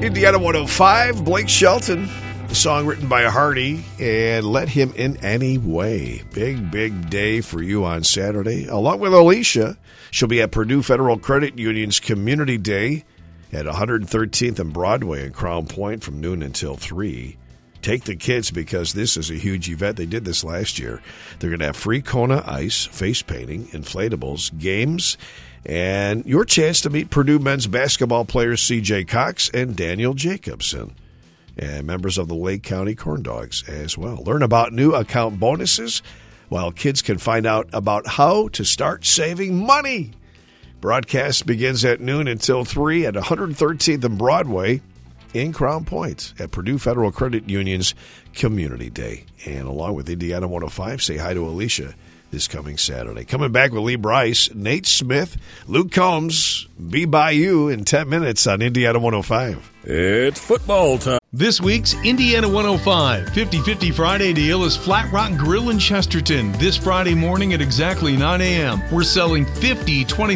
Indiana 105, Blake Shelton. A song written by Hardy, and Let Him In Anyway. Big day for you on Saturday. Along with Alicia, she'll be at Purdue Federal Credit Union's Community Day at 113th and Broadway in Crown Point from noon until 3. Take the kids because this is a huge event. They did this last year. They're going to have free Kona ice, face painting, inflatables, games, and your chance to meet Purdue men's basketball players C.J. Cox and Daniel Jacobson. And members of the Lake County Corn Dogs as well. Learn about new account bonuses while kids can find out about how to start saving money. Broadcast begins at noon until 3 at 113th and Broadway in Crown Point at Purdue Federal Credit Union's Community Day. And along with Indiana 105, say hi to Alicia this coming Saturday. Coming back with Lee Bryce, Nate Smith, Luke Combs, Be By You in 10 minutes on Indiana 105. It's football time. This week's Indiana 105 50-50 Friday deal is Flat Rock Grill in Chesterton. This Friday morning at exactly 9 a.m. We're selling 50 20